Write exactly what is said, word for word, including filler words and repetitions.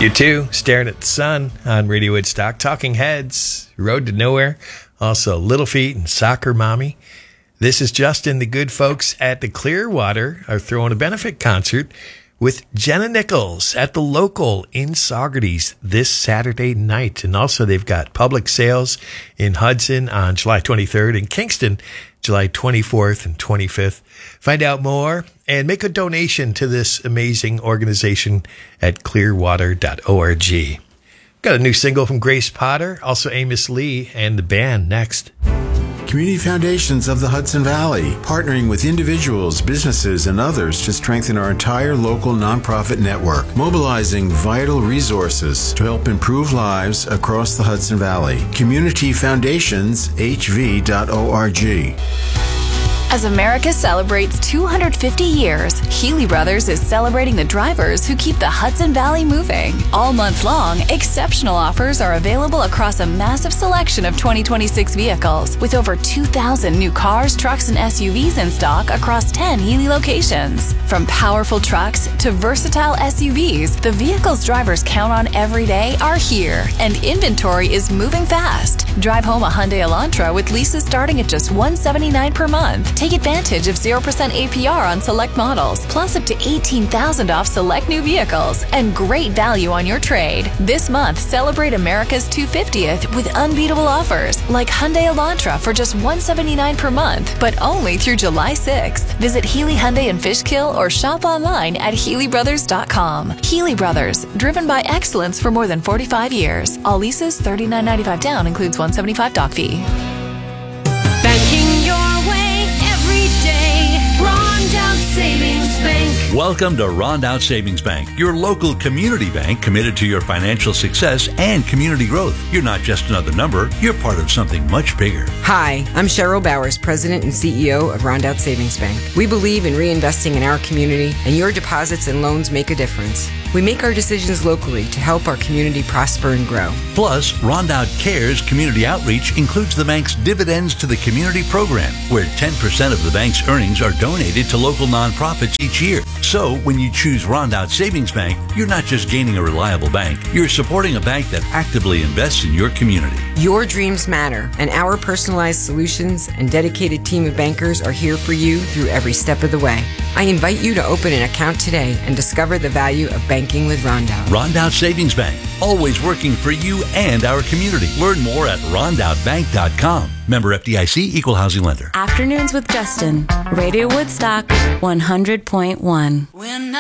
You too, staring at the sun on Radio Woodstock. Talking Heads, Road to Nowhere, also Little Feat and Soccer Mommy. This is Justin. The good folks at the Clearwater are throwing a benefit concert with Jenna Nichols at the Local in Saugerties this Saturday night. And also they've got public sales in Hudson on July twenty-third and Kingston July twenty-fourth and twenty-fifth. Find out more and make a donation to this amazing organization at clearwater dot org. Got a new single from Grace Potter, also Amos Lee and the band next. Community Foundations of the Hudson Valley, partnering with individuals, businesses, and others to strengthen our entire local nonprofit network, mobilizing vital resources to help improve lives across the Hudson Valley. community foundations h v dot org. As America celebrates two hundred fifty years, Healy Brothers is celebrating the drivers who keep the Hudson Valley moving. All month long, exceptional offers are available across a massive selection of twenty twenty-six vehicles, with over two thousand new cars, trucks, and S U Vs in stock across ten Healy locations. From powerful trucks to versatile S U Vs, the vehicles drivers count on every day are here, and inventory is moving fast. Drive home a Hyundai Elantra with leases starting at just one hundred seventy-nine dollars per month. Take advantage of zero percent A P R on select models, plus up to eighteen thousand dollars off select new vehicles, and great value on your trade. This month, celebrate America's two hundred fiftieth with unbeatable offers, like Hyundai Elantra for just one hundred seventy-nine dollars per month, but only through July sixth. Visit Healy Hyundai in Fishkill or shop online at healy brothers dot com. Healy Brothers, driven by excellence for more than forty-five years. All leases thirty-nine ninety-five down, includes one hundred seventy-five doc fee. Banking your way every day. Rondout Savings Bank. Welcome to Rondout Savings Bank, your local community bank committed to your financial success and community growth. You're not just another number, you're part of something much bigger. Hi, I'm Cheryl Bowers, President and C E O of Rondout Savings Bank. We believe in reinvesting in our community, and your deposits and loans make a difference. We make our decisions locally to help our community prosper and grow. Plus, Rondout Cares Community Outreach includes the bank's Dividends to the Community program, where ten percent of the bank's earnings are donated to local nonprofits each year. So, when you choose Rondout Savings Bank, you're not just gaining a reliable bank, you're supporting a bank that actively invests in your community. Your dreams matter, and our personalized solutions and dedicated team of bankers are here for you through every step of the way. I invite you to open an account today and discover the value of banking with Rondout. Rondout Savings Bank, always working for you and our community. Learn more at rondout bank dot com. Member F D I C, Equal Housing Lender. Afternoons with Justin, Radio Woodstock, one hundred point one. When